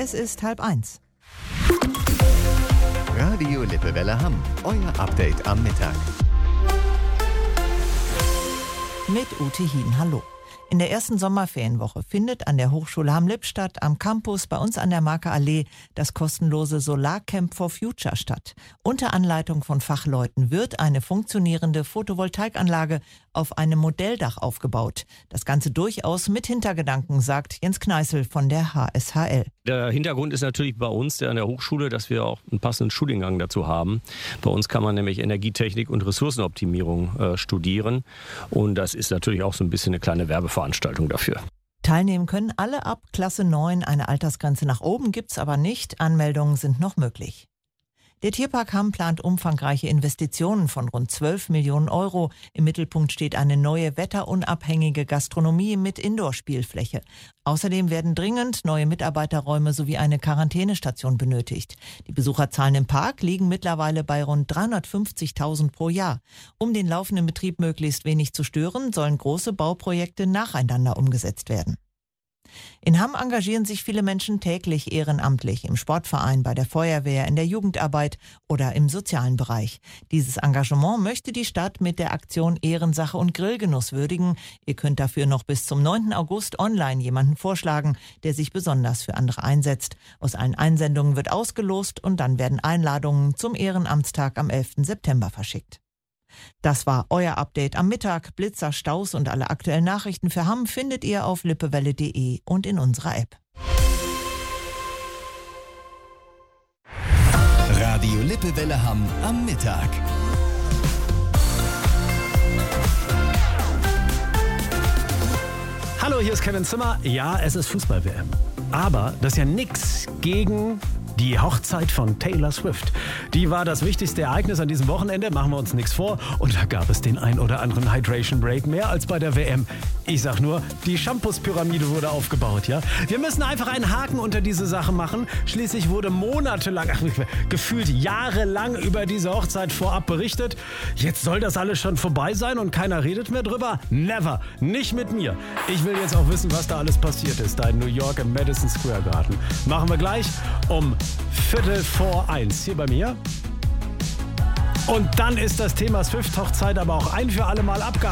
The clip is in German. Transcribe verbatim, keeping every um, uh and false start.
Es ist halb eins. Radio Lippewelle Hamm, euer Update am Mittag. Mit Ute Hien, hallo. In der ersten Sommerferienwoche findet an der Hochschule Hamm-Lippstadt am Campus bei uns an der Marker Allee das kostenlose Solarcamp for Future statt. Unter Anleitung von Fachleuten wird eine funktionierende Photovoltaikanlage auf einem Modelldach aufgebaut. Das Ganze durchaus mit Hintergedanken, sagt Jens Kneißl von der H S H L. Der Hintergrund ist natürlich bei uns, der an der Hochschule, dass wir auch einen passenden Studiengang dazu haben. Bei uns kann man nämlich Energietechnik und Ressourcenoptimierung äh, studieren. Und das ist natürlich auch so ein bisschen eine kleine Werbeveranstaltung dafür. Teilnehmen können alle ab Klasse neun. Eine Altersgrenze nach oben gibt's aber nicht. Anmeldungen sind noch möglich. Der Tierpark Hamm plant umfangreiche Investitionen von rund zwölf Millionen Euro. Im Mittelpunkt steht eine neue wetterunabhängige Gastronomie mit Indoor-Spielfläche. Außerdem werden dringend neue Mitarbeiterräume sowie eine Quarantänestation benötigt. Die Besucherzahlen im Park liegen mittlerweile bei rund dreihundertfünfzigtausend pro Jahr. Um den laufenden Betrieb möglichst wenig zu stören, sollen große Bauprojekte nacheinander umgesetzt werden. In Hamm engagieren sich viele Menschen täglich ehrenamtlich im Sportverein, bei der Feuerwehr, in der Jugendarbeit oder im sozialen Bereich. Dieses Engagement möchte die Stadt mit der Aktion Ehrensache und Grillgenuss würdigen. Ihr könnt dafür noch bis zum neunten August online jemanden vorschlagen, der sich besonders für andere einsetzt. Aus allen Einsendungen wird ausgelost und dann werden Einladungen zum Ehrenamtstag am elften September verschickt. Das war euer Update am Mittag. Blitzer, Staus und alle aktuellen Nachrichten für Hamm findet ihr auf lippewelle punkt de und in unserer App. Radio Lippewelle Hamm am Mittag. Hallo, hier ist Kevin Zimmer. Ja, es ist Fußball-W M. Aber das ist ja nix gegen die Hochzeit von Taylor Swift. Die war das wichtigste Ereignis an diesem Wochenende, machen wir uns nichts vor. Und da gab es den ein oder anderen Hydration Break, mehr als bei der W M. Ich sag nur, die Shampoos-Pyramide wurde aufgebaut, ja. Wir müssen einfach einen Haken unter diese Sache machen. Schließlich wurde monatelang, ach, gefühlt jahrelang über diese Hochzeit vorab berichtet. Jetzt soll das alles schon vorbei sein und keiner redet mehr drüber? Never. Nicht mit mir. Ich will jetzt auch wissen, was da alles passiert ist, da in New York im Madison Square Garden. Machen wir gleich um Viertel vor eins hier bei mir. Und dann ist das Thema Swift-Hochzeit aber auch ein für alle Mal abgehakt.